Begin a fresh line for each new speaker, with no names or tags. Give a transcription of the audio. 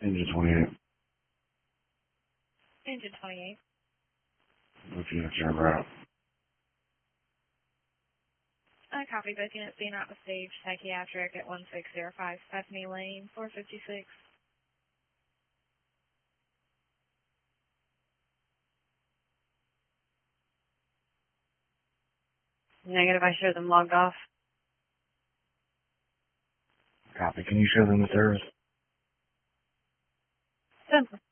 Engine 28.
Engine 28.
Both units are en route.
Copy, both units being out received. Psychiatric at 1605 Stephanie Lane, 456.
Negative, I show them logged off.
Copy. Can you show them the service?
Simple.